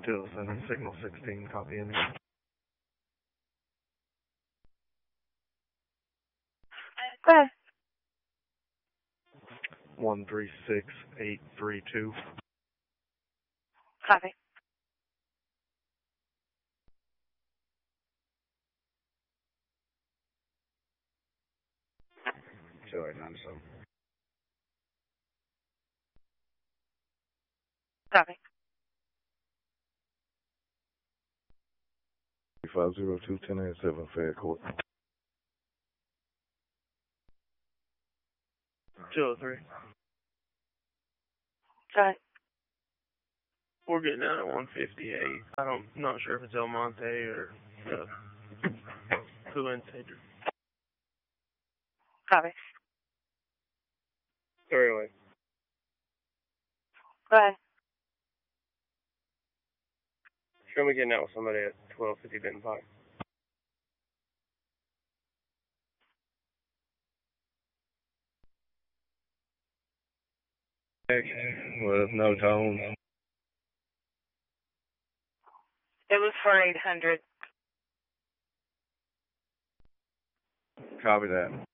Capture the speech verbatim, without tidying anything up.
two oh seven, signal sixteen, copy in. Go ahead. one three six eight three two. Copy. two eight nine seven. Copy. five zero two ten eight seven, Fair Court. two oh three. Go ahead. We're getting out at one fifty-eight. I don't, not sure if it's El Monte or uh, Fuente. Copy. three oh eight. Go ahead. Show me getting out with somebody at twelve fifty Benton Pike. With no tone. It was for eight hundred. Copy that.